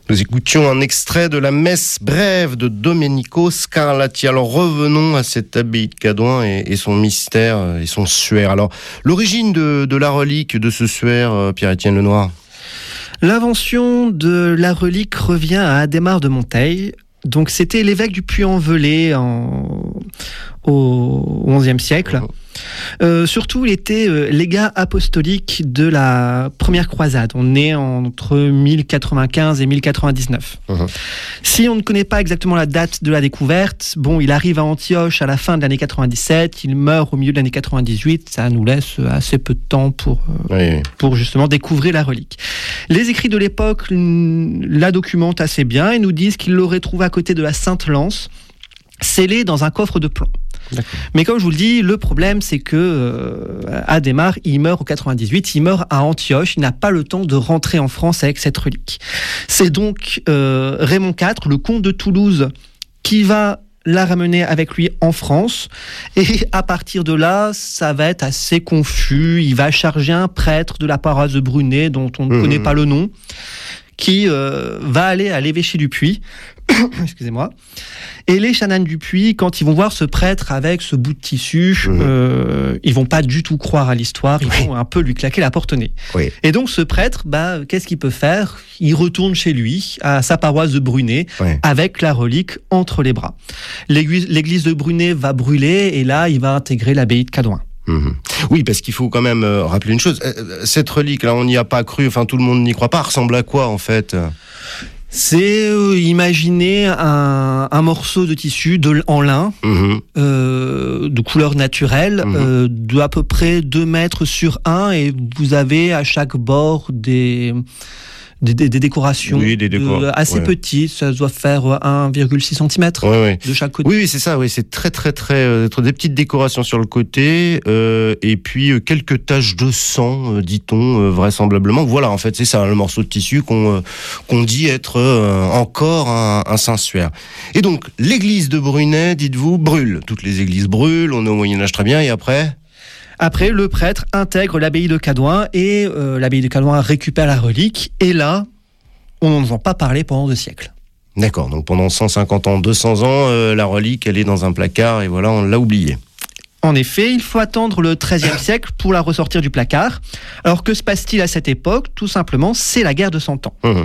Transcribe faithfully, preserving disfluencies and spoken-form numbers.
Nous écoutions un extrait de la messe brève de Domenico Scarlatti. Alors revenons à cette abbaye de Cadouin et, et son mystère et son suaire. Alors l'origine de, de la relique de ce suaire, Pierre-Étienne Lenoir? L'invention de la relique revient à Adhémar de Monteil. Donc c'était l'évêque du Puy-en-Velay en... au onzième siècle. Mmh. Euh, surtout, il était euh, légat apostolique de la première croisade. On est entre mille quatre-vingt-quinze et mille quatre-vingt-dix-neuf. Mmh. Si on ne connaît pas exactement la date de la découverte, bon, il arrive à Antioche à la fin de l'année quatre-vingt-dix-sept, il meurt au milieu de l'année quatre-vingt-dix-huit. Ça nous laisse assez peu de temps pour, euh, oui. pour justement découvrir la relique. Les écrits de l'époque la documentent assez bien et nous disent qu'il l'aurait trouvé à côté de la Sainte Lance, scellée dans un coffre de plomb. D'accord. Mais comme je vous le dis, le problème c'est que euh, Adhémar, il meurt en quatre-vingt-dix-huit, il meurt à Antioche, il n'a pas le temps de rentrer en France avec cette relique. C'est donc euh, Raymond quatre, le comte de Toulouse, qui va la ramener avec lui en France, et à partir de là, ça va être assez confus. Il va charger un prêtre de la paroisse de Brunet, dont on ne mmh. connaît pas le nom, qui euh, va aller à l'évêché du Puy. Excusez-moi. Et les chanoines du Puy, quand ils vont voir ce prêtre avec ce bout de tissu, mmh. euh, ils vont pas du tout croire à l'histoire, ils oui. vont un peu lui claquer la porte au nez. Oui. Et donc ce prêtre, bah, qu'est-ce qu'il peut faire? Il retourne chez lui, à sa paroisse de Brunet, oui. avec la relique entre les bras. L'église, l'église de Brunet va brûler, et là, il va intégrer l'abbaye de Cadouin. Mmh. Oui, parce qu'il faut quand même euh, rappeler une chose. Euh, cette relique, là, on n'y a pas cru, enfin tout le monde n'y croit pas. Elle ressemble à quoi, en fait? C'est euh, imaginer un, un morceau de tissu de, en lin, mmh. euh, de couleur naturelle, mmh. euh, de à peu près deux mètres sur un, et vous avez à chaque bord des... Des, des, des décorations oui, des décor... de, assez ouais. petites, ça doit faire un virgule six centimètres ouais, ouais. de chaque côté. Oui, oui, c'est ça, oui, c'est très très très euh, des petites décorations sur le côté, euh, et puis euh, quelques taches de sang, euh, dit-on euh, vraisemblablement. Voilà, en fait, c'est ça, le morceau de tissu qu'on euh, qu'on dit être euh, encore un, un Saint-Suaire. Et donc, l'église de Brunet, dites-vous, brûle. Toutes les églises brûlent, on est au Moyen-Âge, très bien, et après ? Après, le prêtre intègre l'abbaye de Cadouin et euh, l'abbaye de Cadouin récupère la relique. Et là, on n'en entend pas parler pendant deux siècles. D'accord, donc pendant cent cinquante ans, deux cents ans, euh, la relique, elle est dans un placard et voilà, on l'a oubliée. En effet, il faut attendre le treizième siècle pour la ressortir du placard. Alors que se passe-t-il à cette époque? Tout simplement, c'est la guerre de Cent Ans. Mmh.